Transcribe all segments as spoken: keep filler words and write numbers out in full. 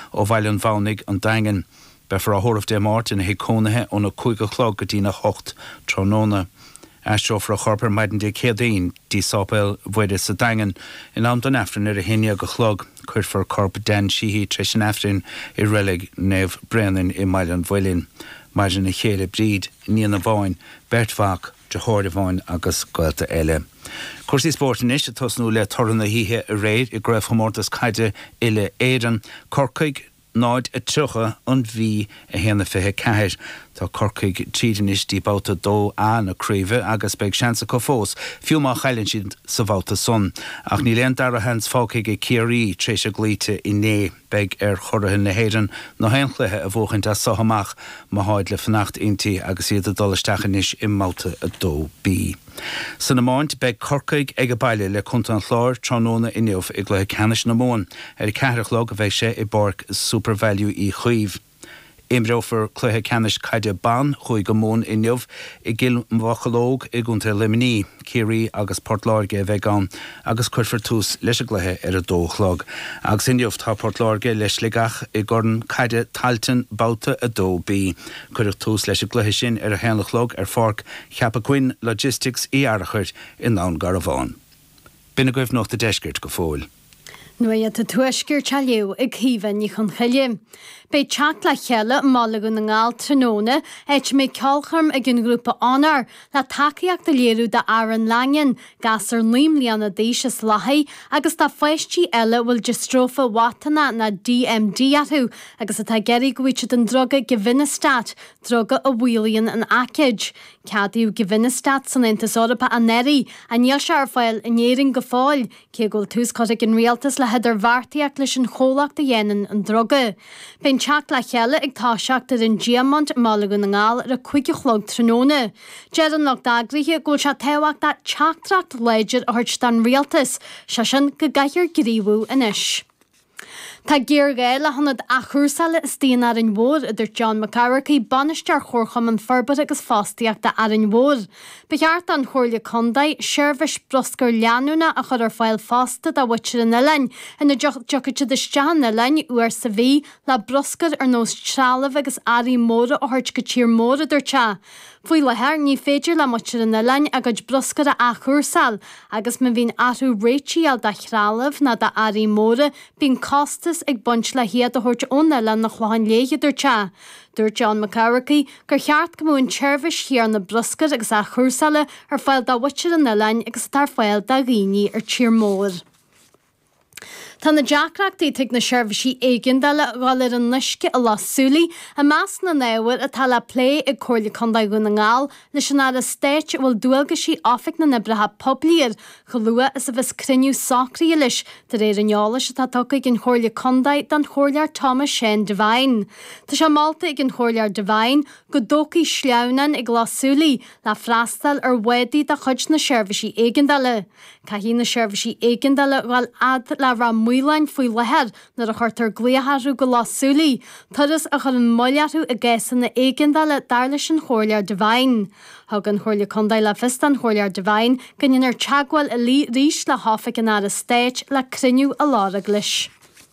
ó bhailinn bhánig an daingen be for a hóramh dé Martin hé cónathe ó na cúige chlog go dtí na hocht trónóna. Astro for a chorper maidin de cédaín dí sápil bhuiide sa daingen in am don afrin ar a héine go chlog chuir for corp den sihí treis an afrin i rilig nef brenin i mailan bhuilin. Maidin na chéile bríd ní na bháin bertfach de hóir bháin agus goilta eile. Cursí sportin is a tosnú le toran na híthe a réid i greibh chomórtas caide ile éan corcaig náid a tucha an bhí a héanana fithe ceir. Tá corcaig trídan is tí báta dó a na críomh agus beag seansa go fós fiú má chailann siad sa bhálta son. Ach ní leon dar a hens fácaig i céirí tréis a glíte i né beag ar chorathe na héireann nó héanchlathe a bhóchaint a sohamach má háid le fannacht intí agus iad a dolasteachan is i máta a dó bí. San amáint beag corcaig ag a baile le chunta an chláir trónóna inniuh ag le canis na món ar i ceathrachlog a bheith sé i borc super value í chuomh. Imreofer cluthe canis caide ban chuig go món inniuh i gil mhachalóg i gúnta limní, Céirí agus Portláirge bheith gan agus chuirfar tús leis a gluthe ar a dóchlog. Agus inniuh tá Portláirge leis ligach i gordon caide taltan báta a dó bí. Chuirh tús leis a gluthe sin ar a héanlachlog ar forc Cheapacuin Logistics í arachart in nán Garabháin. Bina goibh nach de deisgirt go fóil. Nua a tuaisgur tealiú ag híhan í chun chaile. Bei teach le cheile málagun na ngáil tróna éit mé ceolcharm ag an grúpa anar le takeíach de léirú de Aaron Langen gasar líimlíanna déis lathaí agus tá feistí eile bhfuil distrófa watana na D M D atú agus atá geirí gohúte an droga Givinestat, droga a bhuailíonn an aciid. Ceadíú Givinestat san Intas Orpa a neirí a níl se ar fáil in éiring go fáil cé gúil tús codig an rialtas le heidir bhartaíach leis an chólaach de dhéanaan an droga. Ben teach le cheile ag táiseach ar an Diamant málagun na ngáil ar a chuige chlog tróna. Dead an lech dagrithe gúil se tehacht dat teachtracht leidir a thuirt stan rialtas, se sin go gaiir gríomhú inis. Tá géir gael a hannad a chúrsala is tíon ar an bhór idir John McCarrickey banistear chórcham an forbad agus fástiíach de ar an bhór. Beart an chóirle condaid, seirbhis broscar leanúna a chud ar fáil fásta a witir in Ilein, ina jocaite de stean Ilein uair sa bhí le broscar ar nós trealamh agus airí móra a thuirt go tír móra idir te. Fuoi le heir ní féidir le mutir in Ilein a gud broscar a chúrsal, agus me bhín atú réitial de chrálamh na de airí móra bín costas ag bunt le hiad a thuirt ón Ilein na chláin léige idir te. Dúir John McCarrickey gur cheart go mún seirbhis hir na broscar agus a chúrsala ar fáil da witir in Ilein agus tar fáil da ghíní ar tír mór. Tá na deacrachtaí tuig na seirbhísí éigeandála bháil ar an nuisce a lasúlaí a meas na néhar a tal le lé ag cóirla condaid go na ngáil leis an ar a stéit bhfuil dúilga sí áfik na nibrethe poblíir go lua is a bheits criniú sacraí leis de réir an neála se tá tucaigh an chóirla condaid don chóirlear Thomas Shane Devine. Tá se máta ag an chóirlear Devine go dócaí sleánan ag lasúlaí le freastal ar wedaí de chuid na seirbhísí éigeandála. Caithí na seirbhísí éigeandála bhfuil ad le ra muilein faoi lehead nar a chuirtar gléatharú go lasúlaí, turas a chur an moilearú a gcéasan na éigeandála dar leis an chóirlear Devine. Thug an chóirla condaid le fistan chóirlear Devine gannn ar teagháil a lí rís le háfik an ar a stéit le criniú a lára glis.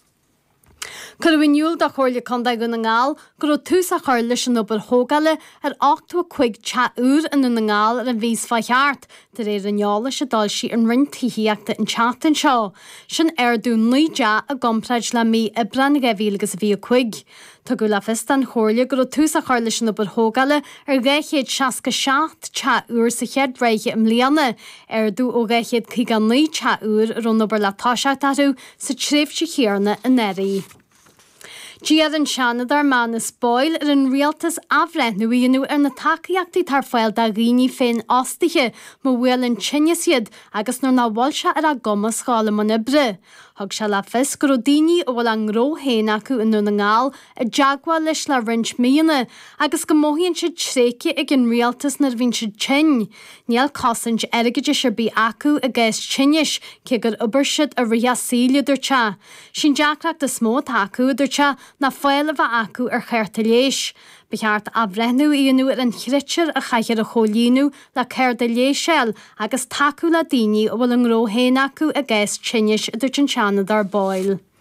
Cur bhíniuúil de chóirla condaid go na ngáil gur tús a chuir leis an obair thógaile ar ochtú chuig teúr in na ngáil ar an bhís facheart, de réir an neála se dal si an rintííachta an teachtain seo. Sin airdún nuide a gompraid le mí i brenn gaibhíl agus a bhí chuig. Tá go le fistan chóirla gur tús a chuir leis an obair thógaile ar ghéichéad seaca seacht teúr sa chead reiche im líana, airdú ó ghéichéad chuig an nuí teúr ar an obair le táiseachtarú sa tréimhte chéarna in éirí. Díad an seanad ar man is báil ar an rialtas afreithnú íonú ar na takeíachtaí tar fáil da ghíní féin ostaithe má bhfuil an tinne siad agus nar na bhil se ar a goma scála man ibre. Thug se le fis gur daoine ó bhfuil an gró héana acu in na ngáil a deagháil leis le rint míana agus go móhíonn siad tréice ag an rialtas nar bhíonn siad tin. Níl cosint airgeide se bí acu a gcéis tinneis cé gur ubair siad a rithe síle idir te. Sin deacracht a smó acu idir te na fáil a bheith acu ar cheirta léis. Beart a bhreithnú íonú ar an chritir a chaichear a cholíú le ceir de léisiil agus taú le daoine ó bhfuil an gróhéin acu a gcéis tinneis idir tin seanad ar báil.